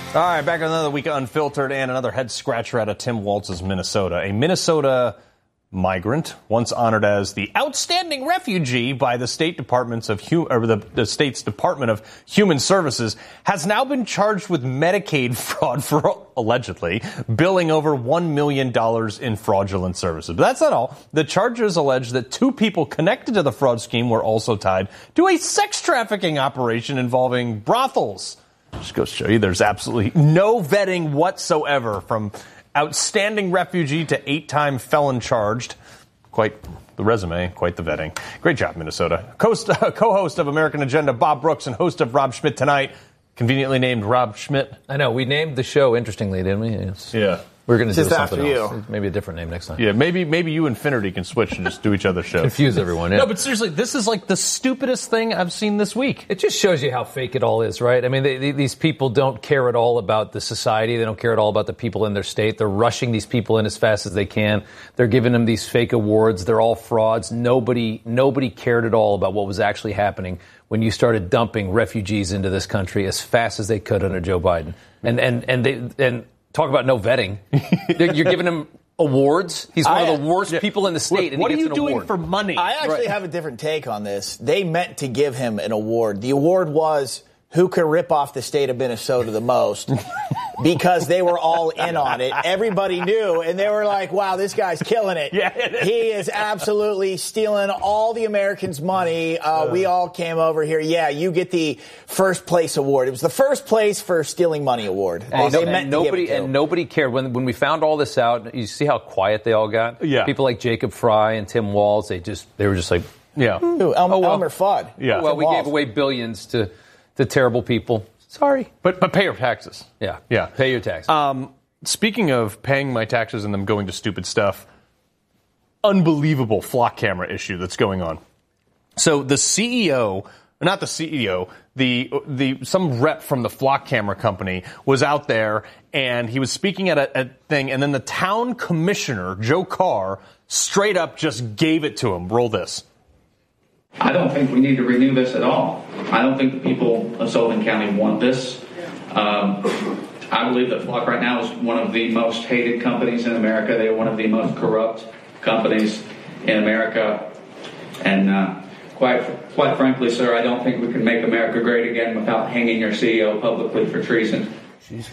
All right, back on another week of Unfiltered and another head scratcher out of Tim Walz's Minnesota. A Minnesota migrant, once honored as the outstanding refugee by the State Department's the state's Department of Human Services, has now been charged with Medicaid fraud for allegedly billing over $1 million in fraudulent services. But that's not all. The charges allege that two people connected to the fraud scheme were also tied to a sex trafficking operation involving brothels. Just goes to show you there's absolutely no vetting whatsoever from outstanding refugee to 8-time felon charged. Quite the resume, quite the vetting. Great job, Minnesota. Co-host of American Agenda, Bob Brooks, and host of Rob Schmidt Tonight, conveniently named Rob Schmidt. I know. We named the show interestingly, didn't we? Yeah. We're going to do something else. You. Maybe a different name next time. Yeah, maybe you and Finnerty can switch and just do each other's shows. Confuse everyone, yeah. No, but seriously, this is like the stupidest thing I've seen this week. It just shows you how fake it all is, right? I mean, these people don't care at all about the society. They don't care at all about the people in their state. They're rushing these people in as fast as they can. They're giving them these fake awards. They're all frauds. Nobody cared at all about what was actually happening when you started dumping refugees into this country as fast as they could under Joe Biden. And talk about no vetting. You're giving him awards. He's one of the worst people in the state. Look, what and he are gets you an doing award. for money? I actually have a different take on this. They meant to give him an award. The award was who could rip off the state of Minnesota the most, because they were all in on it. Everybody knew, and they were like, wow, this guy's killing it. Yeah. He is absolutely stealing all the Americans' money. We all came over here. Yeah, you get the first place award. It was the first place for stealing money award. Nobody cared. When we found all this out, you see how quiet they all got? Yeah. People like Jacob Fry and Tim Walz, they were just like, yeah. Elmer Fudd. Yeah. Well, we gave away billions to terrible people. Sorry. But pay your taxes. Yeah. Yeah. Pay your taxes. Speaking of paying my taxes and them going to stupid stuff, unbelievable flock camera issue that's going on. So the CEO, not the CEO, some rep from the flock camera company was out there and he was speaking at a thing, and then the town commissioner, Joe Carr, straight up just gave it to him. Roll this. I don't think we need to renew this at all. I don't think the people of Sullivan County want this. I believe that Flock right now is one of the most hated companies in America. They are one of the most corrupt companies in America. And quite frankly, sir, I don't think we can make America great again without hanging your CEO publicly for treason. That's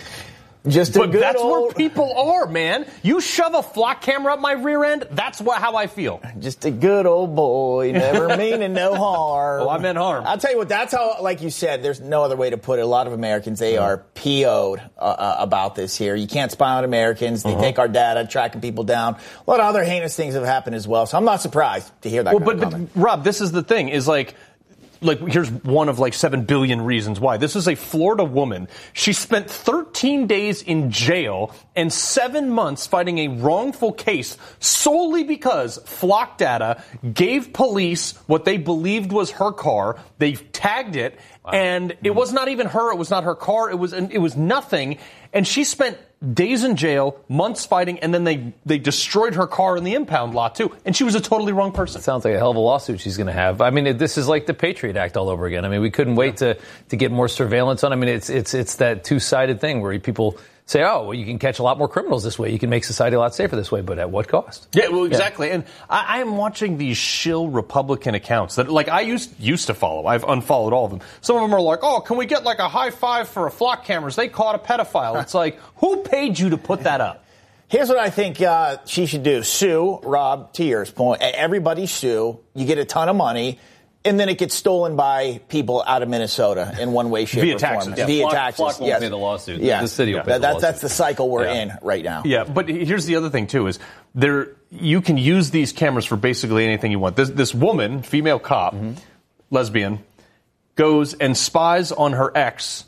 where people are, man. You shove a flock camera up my rear end, that's how I feel. Just a good old boy, never meaning no harm. Well, I meant harm. I'll tell you what, that's how, like you said, there's no other way to put it. A lot of Americans, they are PO'd about this here. You can't spy on Americans. They take our data, tracking people down. A lot of other heinous things have happened as well, so I'm not surprised to hear that kind of comment. But Rob, this is the thing, is like here's one of 7 billion reasons why. This is a Florida woman. She spent 13 days in jail and 7 months fighting a wrongful case solely because Flock Data gave police what they believed was her car. They tagged it, and it was not even her. It was not her car. It was nothing. And she spent days in jail, months fighting, and then they destroyed her car in the impound lot, too. And she was a totally wrong person. Sounds like a hell of a lawsuit she's going to have. I mean, this is like the Patriot Act all over again. I mean, we couldn't wait to get more surveillance on. I mean, it's that two-sided thing where people say, oh, well, you can catch a lot more criminals this way. You can make society a lot safer this way, but at what cost? Yeah, well, exactly. Yeah. And I am watching these shill Republican accounts that, I used to follow. I've unfollowed all of them. Some of them are like, oh, can we get a high five for a flock cameras? They caught a pedophile. It's like, who paid you to put that up? Here's what I think she should do. Sue, Rob, to your point, everybody sue. You get a ton of money. And then it gets stolen by people out of Minnesota in one way, shape, or form. Via taxes. Flock won't pay the lawsuit. Yes. The city will pay the lawsuit. That's the cycle we're in right now. Yeah, but here's the other thing, too, is you can use these cameras for basically anything you want. This woman, female cop, lesbian, goes and spies on her ex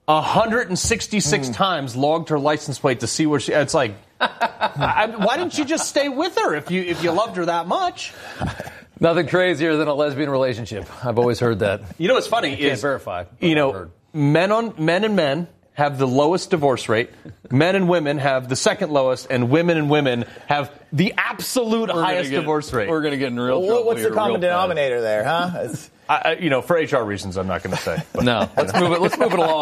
166 times, logged her license plate to see where she... It's like, why didn't you just stay with her if you loved her that much? Nothing crazier than a lesbian relationship. I've always heard that. You know what's funny can't verify. Men and men have the lowest divorce rate. Men and women have the second lowest, and women have the absolute highest divorce rate. We're going to get in real trouble. What's the common denominator there, huh? For HR reasons, I'm not going to say. No, let's move it along.